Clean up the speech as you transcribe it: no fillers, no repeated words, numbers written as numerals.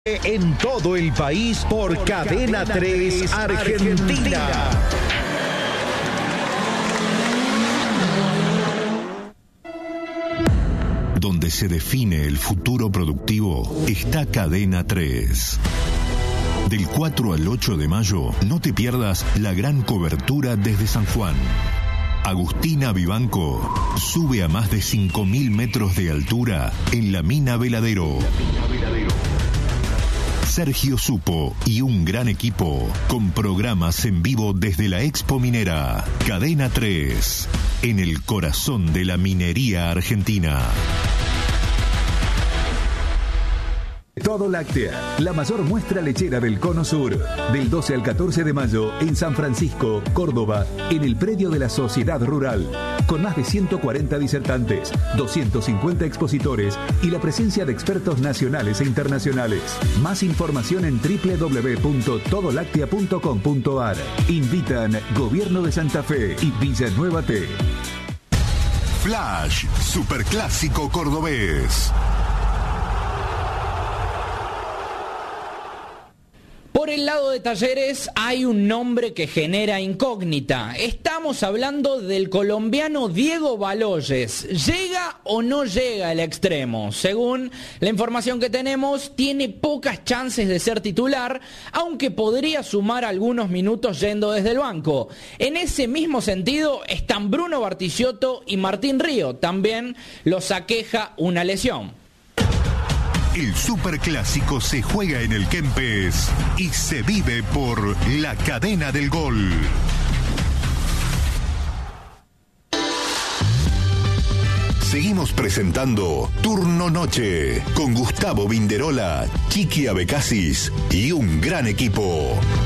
En todo el país por Cadena 3 Argentina. Donde se define el futuro productivo está Cadena 3. Del 4 al 8 de mayo, no te pierdas la gran cobertura desde San Juan. Agustina Vivanco sube a más de 5.000 metros de altura en la mina Veladero. Sergio Supo y un gran equipo con programas en vivo desde la Expo Minera. Cadena 3, en el corazón de la minería argentina. Todo Láctea, la mayor muestra lechera del Cono Sur, del 12 al 14 de mayo en San Francisco, Córdoba, en el predio de la Sociedad Rural, con más de 140 disertantes, 250 expositores y la presencia de expertos nacionales e internacionales. Más información en www.todolactea.com.ar. Invitan Gobierno de Santa Fe y Villanueva T. Flash, superclásico cordobés. Por el lado de Talleres hay un nombre que genera incógnita. Estamos hablando del colombiano Diego Baloyes. ¿Llega o no llega al extremo? Según la información que tenemos, tiene pocas chances de ser titular, aunque podría sumar algunos minutos yendo desde el banco. En ese mismo sentido están Bruno Bartichotto y Martín Río. También los aqueja una lesión. El superclásico se juega en el Kempes y se vive por la cadena del gol. Seguimos presentando Turno Noche con Gustavo Vinderola, Chiqui Abecasis y un gran equipo.